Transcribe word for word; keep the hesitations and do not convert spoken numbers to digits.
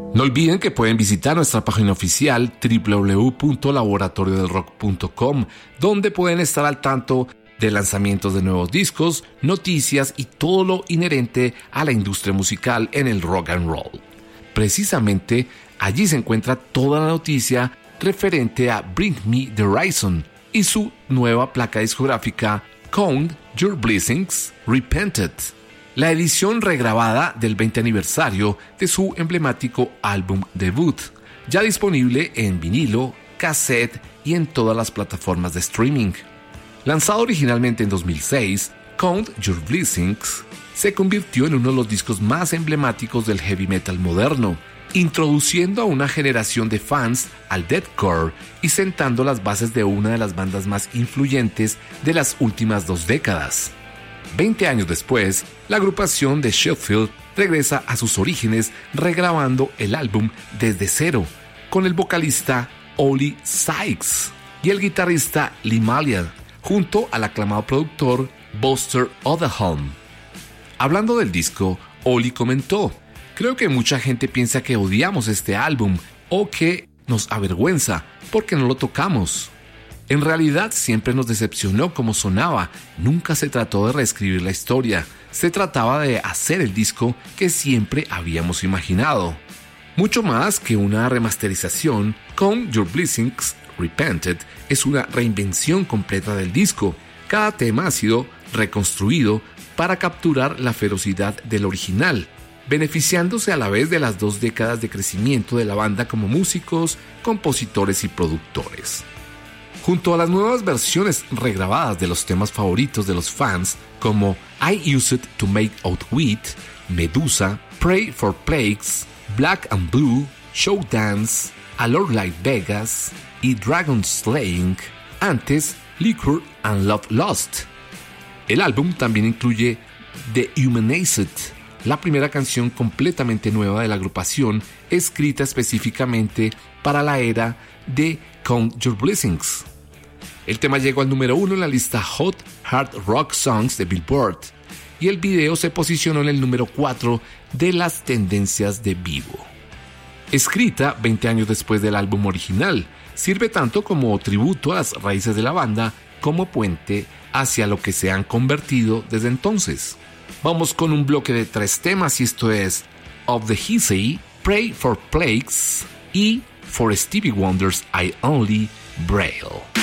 No olviden que pueden visitar nuestra página oficial doble u doble u doble u punto laboratorio del rock punto com, donde pueden estar al tanto de lanzamientos de nuevos discos, noticias y todo lo inherente a la industria musical en el rock and roll. Precisamente allí se encuentra toda la noticia referente a Bring Me the Horizon y su nueva placa discográfica Count Your Blessings, Repented, la edición regrabada del veinte aniversario de su emblemático álbum debut, ya disponible en vinilo, cassette y en todas las plataformas de streaming. Lanzado originalmente en dos mil seis, Count Your Blessings se convirtió en uno de los discos más emblemáticos del heavy metal moderno, introduciendo a una generación de fans al deathcore y sentando las bases de una de las bandas más influyentes de las últimas dos décadas. Veinte años después, la agrupación de Sheffield regresa a sus orígenes regrabando el álbum desde cero, con el vocalista Oli Sykes y el guitarrista Lee Malia, junto al aclamado productor Buster Otherholm. Hablando del disco, Oli comentó: "Creo que mucha gente piensa que odiamos este álbum o que nos avergüenza porque no lo tocamos. En realidad siempre nos decepcionó cómo sonaba, nunca se trató de reescribir la historia, se trataba de hacer el disco que siempre habíamos imaginado. Mucho más que una remasterización, Count Your Blessings, Repented es una reinvención completa del disco. Cada tema ha sido reconstruido para capturar la ferocidad del original, beneficiándose a la vez de las dos décadas de crecimiento de la banda como músicos, compositores y productores. Junto a las nuevas versiones regrabadas de los temas favoritos de los fans como I Use It to Make Out Wheat, Medusa, Pray for Plagues, Black and Blue, Show Dance, A Lord Like Vegas y Dragon Slaying, antes Liquor and Love Lost. El álbum también incluye The Humanized, la primera canción completamente nueva de la agrupación, escrita específicamente para la era de Count Your Blessings. El tema llegó al número uno en la lista Hot Hard Rock Songs de Billboard y el video se posicionó en el número cuatro de las tendencias de vivo. Escrita veinte años después del álbum original, sirve tanto como tributo a las raíces de la banda como puente hacia lo que se han convertido desde entonces. Vamos con un bloque de tres temas y esto es Of the Hissey, Pray for Plagues y For Stevie Wonder's I Only Braille.